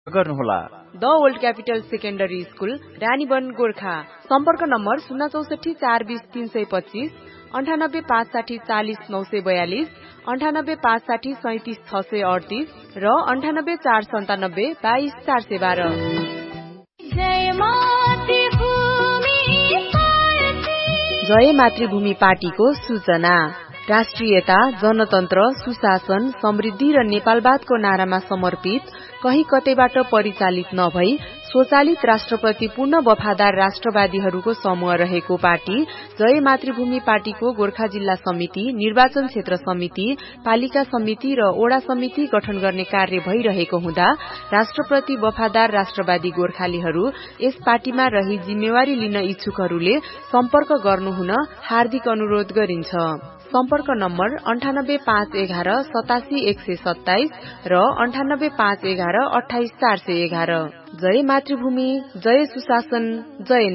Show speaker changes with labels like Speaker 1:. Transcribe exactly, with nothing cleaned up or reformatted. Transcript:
Speaker 1: गर्नुहोला।
Speaker 2: The old capital secondary school Ranivan Gorkha. सम्पर्क number शून्य चौसठी चार बीस तीन सय पच्चीस अन्ठानब्बे पाँच साठी चालिस नौ सय बयालिस अन्ठानब्बे पाँच साठी सैतिस छ सय अडतिस र अन्ठानब्बे चार सन्तानब्बे बाइस चार सय बाह्र। जय मातृभूमि पार्टीको सूचना। राष्ट्रियता, जनतन्त्र, सुशासन, समृद्धि र नेपालवादको नारामा समर्पित, कहीँ कतैबाट परिचालित नभई स्वचालित राष्ट्रप्रति पूर्ण वफादार राष्ट्रवादीहरूको समूह रहेको पार्टी जय मातृभूमि पार्टीको गोर्खा जिल्ला समिति, निर्वाचन क्षेत्र समिति, पालिका समिति र ओडा समिति गठन गर्ने कार्य भइरहेको हुँदा राष्ट्रप्रति वफादार राष्ट्रवादी गोर्खालीहरू यस पार्टीमा रही जिम्मेवारी लिन इच्छुकहरूले सम्पर्क गर्नुहुन हार्दिक अनुरोध गरिन्छ। सम्पर्क नम्बर अन्ठानब्बे पाँच एघार सतासी एक सय सत्ताइस र अन्ठानब्बे पाँच एघार अठाइस चार सय एघार। जय मातृभूमि, जय सुशासन, जय